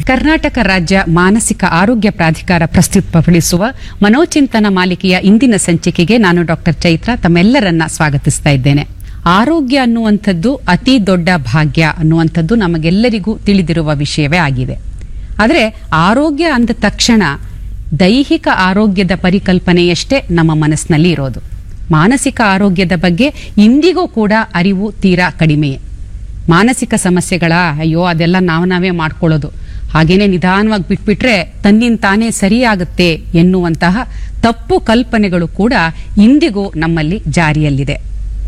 ಕರ್ನಾಟಕ ರಾಜ್ಯ ಮಾನಸಿಕ ಆರೋಗ್ಯ ಪ್ರಾಧಿಕಾರ ಪ್ರಸ್ತುತಪಡಿಸುವ ಮನೋಚಿಂತನ ಮಾಲಿಕೆಯ ಇಂದಿನ ಸಂಚಿಕೆಗೆ ನಾನು ಡಾಕ್ಟರ್ ಚೈತ್ರ ತಮ್ಮೆಲ್ಲರನ್ನ ಸ್ವಾಗತಿಸ್ತಾ ಇದ್ದೇನೆ. ಆರೋಗ್ಯ ಅನ್ನುವಂಥದ್ದು ಅತಿ ದೊಡ್ಡ ಭಾಗ್ಯ ಅನ್ನುವಂಥದ್ದು ನಮಗೆಲ್ಲರಿಗೂ ತಿಳಿದಿರುವ ವಿಷಯವೇ ಆಗಿದೆ. ಆದರೆ ಆರೋಗ್ಯ ಅಂದ ತಕ್ಷಣ ದೈಹಿಕ ಆರೋಗ್ಯದ ಪರಿಕಲ್ಪನೆಯಷ್ಟೇ ನಮ್ಮ ಮನಸ್ಸಿನಲ್ಲಿ ಇರೋದು. ಮಾನಸಿಕ ಆರೋಗ್ಯದ ಬಗ್ಗೆ ಇಂದಿಗೂ ಕೂಡ ಅರಿವು ತೀರಾ ಕಡಿಮೆಯೇ. ಮಾನಸಿಕ ಸಮಸ್ಯೆಗಳ ಅಯ್ಯೋ ಅದೆಲ್ಲ ನಾವೇ ಮಾಡ್ಕೊಳ್ಳೋದು, ಹಾಗೇನೆ ನಿಧಾನವಾಗಿ ಬಿಟ್ಬಿಟ್ರೆ ತನ್ನಿಂದ ತಾನೇ ಸರಿಯಾಗುತ್ತೆ ಎನ್ನುವಂತಹ ತಪ್ಪು ಕಲ್ಪನೆಗಳು ಕೂಡ ಇಂದಿಗೂ ನಮ್ಮಲ್ಲಿ ಜಾರಿಯಲ್ಲಿದೆ.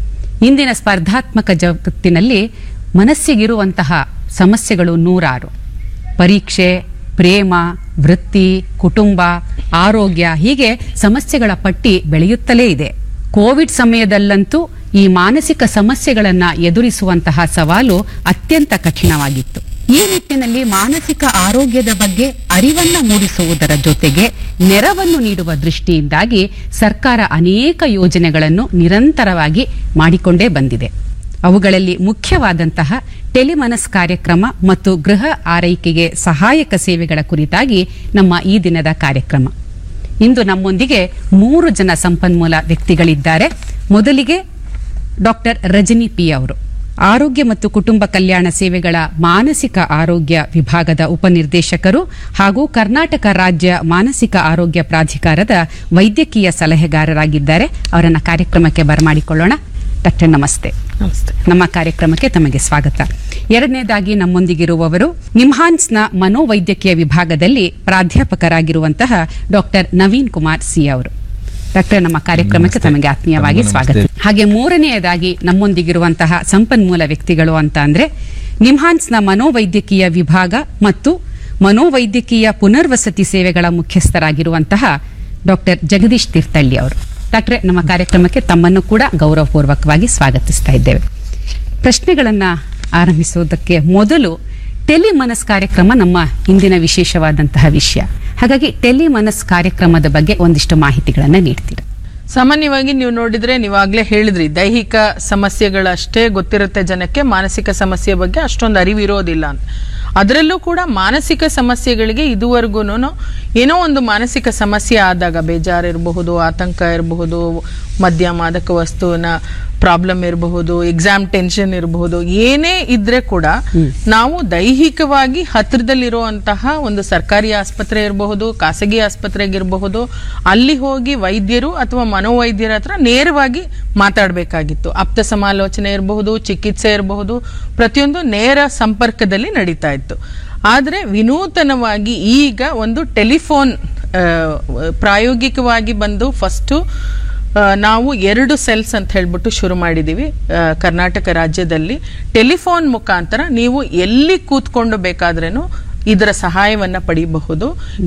ಇಂದಿನ ಸ್ಪರ್ಧಾತ್ಮಕ ಜಗತ್ತಿನಲ್ಲಿ ಮನಸ್ಸಿಗಿರುವಂತಹ ಸಮಸ್ಯೆಗಳು ನೂರಾರು. ಪರೀಕ್ಷೆ, ಪ್ರೇಮ, ವೃತ್ತಿ, ಕುಟುಂಬ, ಆರೋಗ್ಯ ಹೀಗೆ ಸಮಸ್ಯೆಗಳ ಪಟ್ಟಿ ಬೆಳೆಯುತ್ತಲೇ ಇದೆ. ಕೋವಿಡ್ ಸಮಯದಲ್ಲಂತೂ ಈ ಮಾನಸಿಕ ಸಮಸ್ಯೆಗಳನ್ನ ಎದುರಿಸುವಂತಹ ಸವಾಲು ಅತ್ಯಂತ ಕಠಿಣವಾಗಿತ್ತು. ಈ ನಿಟ್ಟಿನಲ್ಲಿ ಮಾನಸಿಕ ಆರೋಗ್ಯದ ಬಗ್ಗೆ ಅರಿವನ್ನ ಮೂಡಿಸುವುದರ ಜೊತೆಗೆ ನೆರವನ್ನು ನೀಡುವ ದೃಷ್ಟಿಯಿಂದಾಗಿ ಸರ್ಕಾರ ಅನೇಕ ಯೋಜನೆಗಳನ್ನು ನಿರಂತರವಾಗಿ ಮಾಡಿಕೊಂಡೇ ಬಂದಿದೆ. ಅವುಗಳಲ್ಲಿ ಮುಖ್ಯವಾದಂತಹ ಟೆಲಿಮನಸ್ ಕಾರ್ಯಕ್ರಮ ಮತ್ತು ಗೃಹ ಆರೈಕೆಗೆ ಸಹಾಯಕ ಸೇವೆಗಳ ಕುರಿತಾಗಿ ನಮ್ಮ ಈ ದಿನದ ಕಾರ್ಯಕ್ರಮ. ಇಂದು ನಮ್ಮೊಂದಿಗೆ 3 ಜನ ಸಂಪನ್ಮೂಲ ವ್ಯಕ್ತಿಗಳಿದ್ದಾರೆ. ಮೊದಲಿಗೆ ಡಾಕ್ಟರ್ ರಜನಿ ಪಿ ಅವರು ಆರೋಗ್ಯ ಮತ್ತು ಕುಟುಂಬ ಕಲ್ಯಾಣ ಸೇವೆಗಳ ಮಾನಸಿಕ ಆರೋಗ್ಯ ವಿಭಾಗದ ಉಪನಿರ್ದೇಶಕರು ಹಾಗೂ ಕರ್ನಾಟಕ ರಾಜ್ಯ ಮಾನಸಿಕ ಆರೋಗ್ಯ ಪ್ರಾಧಿಕಾರದ ವೈದ್ಯಕೀಯ ಸಲಹೆಗಾರರಾಗಿದ್ದಾರೆ. ಅವರನ್ನ ಕಾರ್ಯಕ್ರಮಕ್ಕೆ ಬರಮಾಡಿಕೊಳ್ಳೋಣ. ಡಾಕ್ಟರ್ ನಮಸ್ತೆ. ನಮಸ್ತೆ. ನಮ್ಮ ಕಾರ್ಯಕ್ರಮಕ್ಕೆ ತಮಗೆ ಸ್ವಾಗತ. ಎರಡನೇದಾಗಿ ನಮ್ಮೊಂದಿಗಿರುವವರು ನಿಮ್ಹಾನ್ಸ್ನ ಮನೋವೈದ್ಯಕೀಯ ವಿಭಾಗದಲ್ಲಿ ಪ್ರಾಧ್ಯಾಪಕರಾಗಿರುವಂತಹ ಡಾಕ್ಟರ್ ನವೀನ್ ಕುಮಾರ್ ಸಿ ಅವರು. ಡಾಕ್ಟರ್, ನಮ್ಮ ಕಾರ್ಯಕ್ರಮಕ್ಕೆ ತಮಗೆ ಆತ್ಮೀಯವಾಗಿ ಸ್ವಾಗತ. ಹಾಗೆ ಮೂರನೆಯದಾಗಿ ನಮ್ಮೊಂದಿಗಿರುವಂತಹ ಸಂಪನ್ಮೂಲ ವ್ಯಕ್ತಿಗಳು ಅಂತ ಅಂದ್ರೆ ನಿಮ್ಹಾನ್ಸ್ನ ಮನೋವೈದ್ಯಕೀಯ ವಿಭಾಗ ಮತ್ತು ಮನೋವೈದ್ಯಕೀಯ ಪುನರ್ವಸತಿ ಸೇವೆಗಳ ಮುಖ್ಯಸ್ಥರಾಗಿರುವಂತಹ ಡಾಕ್ಟರ್ ಜಗದೀಶ್ ತೀರ್ಥಳ್ಳಿ ಅವರು. ಡಾಕ್ಟ್ರೆ, ನಮ್ಮ ಕಾರ್ಯಕ್ರಮಕ್ಕೆ ತಮ್ಮನ್ನು ಕೂಡ ಗೌರವಪೂರ್ವಕವಾಗಿ ಸ್ವಾಗತಿಸ್ತಾ ಇದ್ದೇವೆ. ಪ್ರಶ್ನೆಗಳನ್ನ ಆರಂಭಿಸುವುದಕ್ಕೆ ಮೊದಲು ಟೆಲಿಮನಸ್ ಕಾರ್ಯಕ್ರಮ ನಮ್ಮ ಇಂದಿನ ವಿಶೇಷವಾದಂತಹ ವಿಷಯ. ಹಾಗಾಗಿ ಟೆಲಿಮನಸ್ ಕಾರ್ಯಕ್ರಮದ ಬಗ್ಗೆ ಒಂದಿಷ್ಟು ಮಾಹಿತಿಗಳನ್ನ ನೀಡ್ತೀರಾ? ಸಾಮಾನ್ಯವಾಗಿ ನೀವು ನೋಡಿದ್ರೆ, ನೀವಾಗ್ಲೇ ಹೇಳಿದ್ರಿ, ದೈಹಿಕ ಸಮಸ್ಯೆಗಳಷ್ಟೇ ಗೊತ್ತಿರುತ್ತೆ ಜನಕ್ಕೆ, ಮಾನಸಿಕ ಸಮಸ್ಯೆ ಬಗ್ಗೆ ಅಷ್ಟೊಂದು ಅರಿವಿರೋದಿಲ್ಲ ಅಂತ. ಅದರಲ್ಲೂ ಕೂಡ ಮಾನಸಿಕ ಸಮಸ್ಯೆಗಳಿಗೆ ಇದುವರೆಗೂ ಏನೋ ಒಂದು ಮಾನಸಿಕ ಸಮಸ್ಯೆ ಆದಾಗ, ಬೇಜಾರಿರಬಹುದು, ಆತಂಕ ಇರಬಹುದು, ಮದ್ಯ ಮಾದಕ ವಸ್ತುವಿನ ಪ್ರಾಬ್ಲಮ್ ಇರಬಹುದು, ಎಕ್ಸಾಮ್ ಟೆನ್ಷನ್ ಇರಬಹುದು, ಏನೇ ಇದ್ರೆ ಕೂಡ ನಾವು ದೈಹಿಕವಾಗಿ ಹತ್ತಿರದಲ್ಲಿರುವಂತಹ ಒಂದು ಸರ್ಕಾರಿ ಆಸ್ಪತ್ರೆ ಇರಬಹುದು, ಖಾಸಗಿ ಆಸ್ಪತ್ರೆಗಿರಬಹುದು, ಅಲ್ಲಿ ಹೋಗಿ ವೈದ್ಯರು ಅಥವಾ ಮನೋವೈದ್ಯರ ಹತ್ರ ನೇರವಾಗಿ ಮಾತಾಡಬೇಕಾಗಿತ್ತು. ಆಪ್ತ ಸಮಾಲೋಚನೆ ಇರಬಹುದು, ಚಿಕಿತ್ಸೆ ಇರಬಹುದು, ಪ್ರತಿಯೊಂದು ನೇರ ಸಂಪರ್ಕದಲ್ಲಿ ನಡೀತಾ ಇತ್ತು. ಆದ್ರೆ ವಿನೂತನವಾಗಿ ಈಗ ಒಂದು ಟೆಲಿಫೋನ್ ಪ್ರಾಯೋಗಿಕವಾಗಿ ಬಂದು ಫಸ್ಟ್ ನಾವು 2 ಸೆಲ್ಸ್ ಅಂತ ಹೇಳ್ಬಿಟ್ಟು ಶುರು ಮಾಡಿದೀವಿ ಕರ್ನಾಟಕ ರಾಜ್ಯದಲ್ಲಿ. ಟೆಲಿಫೋನ್ ಮುಖಾಂತರ ನೀವು ಎಲ್ಲಿ ಕೂತ್ಕೊಂಡು ಬೇಕಾದ್ರೇನು ಇದರ ಸಹಾಯವನ್ನ ಪಡೆಯಬಹುದು.